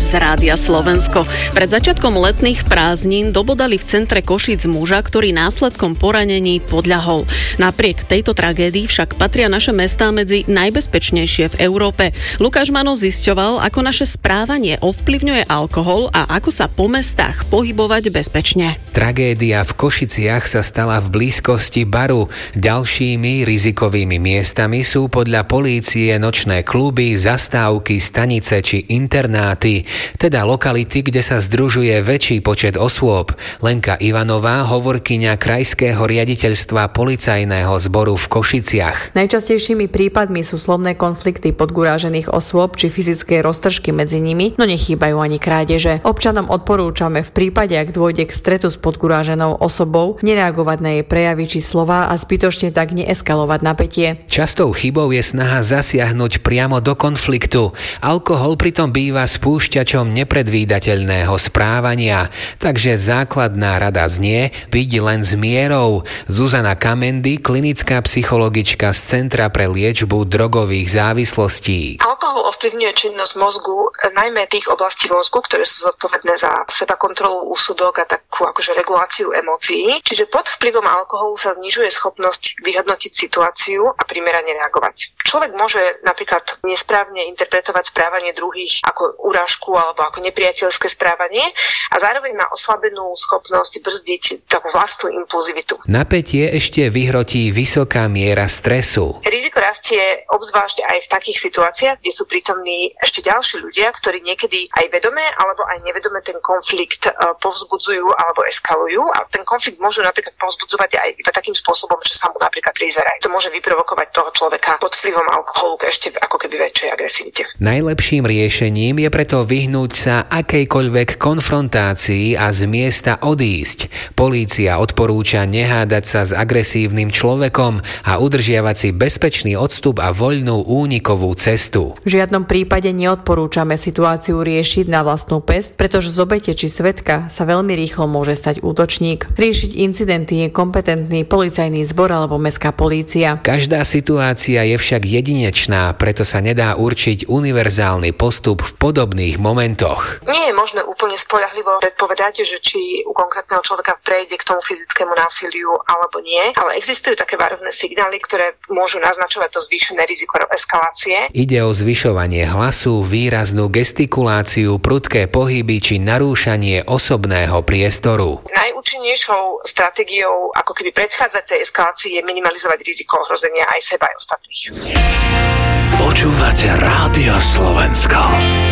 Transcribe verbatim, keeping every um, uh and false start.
z Rádia Slovensko. Pred začiatkom letných prázdnin dobodali v centre Košíc muža, ktorý následkom poranení podľahol. Napriek tejto tragédii však patria naše mestá medzi najbezpečnejšie v Európe. Lukáš Mano zisťoval, ako naše správanie ovplyvňuje alkohol a ako sa po mestách pohybovať bezpečne. Tragédia v Košiciach sa stala v blízkosti baru. Ďalšími rizikovými miestami sú podľa polície nočné kluby, zastávky, stanice či internáty, teda lokality, kde sa združuje väčší počet osôb. Lenka Ivanová, hovorkyňa Krajského riaditeľstva policajného zboru v Košiciach. Najčastejšími prípadmi sú slovné konflikty podgurážených osôb či fyzické roztržky medzi nimi, no nechýbajú ani krádeže. Občanom odporúčame v prípade, ak dôjde k stretu s podguráženou osobou, nereagovať na jej prejavy či slová a zbytočne tak neeskalovať napätie. Častou chybou je snaha zasiahnuť priamo do konfliktu. Alkohol pritom býva spúšťačom nepredvídateľného správania, takže základná rada znie byť len s mierou. Zuzana Kamendy, klinická psychologička z Centra pre liečbu drogových závislostí. Alkohol ovplyvňuje činnosť mozgu, najmä tých oblastí mozgu, ktoré sú zodpovedné za seba kontrolu, úsudok a takú akože reguláciu emócií. Čiže pod vplyvom alkoholu sa znižuje schopnosť vyhodnotiť situáciu a primerane reagovať. Človek môže napríklad nesprávne interpretovať správanie druhých ako urážku alebo ako nepriateľské správanie a zároveň má oslabenú schopnosť brzdiť takú vlastnú impulzivitu. Napätie ešte vyhrotí vysoká miera stresu. Riziko rastie obzvlášť aj v takých situáciách, kde sú prítomní ešte ďalší ľudia, ktorí niekedy aj vedome alebo aj nevedome ten konflikt povzbudzujú alebo eskalujú a ten konflikt môžu napríklad povzbudzovať aj iba takým spôsobom, že sa mu napríklad prizerajú. To môže vyprovokovať toho človeka pod vplyvom alkoholu k ešte ako keby väčšej agresivite. Najlepším riešením je preto vyhnúť sa akejkoľvek konfrontácii a z miesta odísť. Polícia odporúča nehádať sa s agresívnym človekom a udržiavať si bezpečný odstup a voľnú únikovú cestu. V žiadnom prípade neodporúčame situáciu riešiť na vlastnú päsť, pretože z obete či svedka sa veľmi rýchlo môže stať útočník. Riešiť incidenty je kompetentný policajný zbor alebo mestská polícia. Každá situácia je však jedinečná, preto sa nedá určiť univerzálny postup v podobných momentoch. Nie je možné úplne spoľahlivo predpovedať, že či u konkrétneho človeka prejde k tomu fyzickému násiliu alebo nie, ale existujú také varovné signály, ktoré môžu naznačovať to zvýšené riziko eskalácie. Ide o zvyšovanie hlasu, výraznú gestikuláciu, prudké pohyby či narúšanie osobného priestoru. Najúčinnejšou stratégiou, ako keby predchádzať tej eskalácii, je minimalizovať riziko ohrozenia aj seba aj ostatných. Počúvate Rádio Slovensko.